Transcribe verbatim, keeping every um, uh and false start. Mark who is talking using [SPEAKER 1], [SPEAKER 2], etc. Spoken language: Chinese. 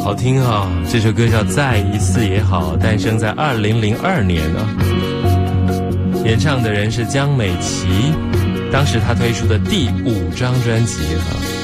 [SPEAKER 1] 好听啊、哦！这首歌叫《再一次也好》，诞生在二零零二年啊。演唱的人是江美琪，当时她推出的第五张专辑啊。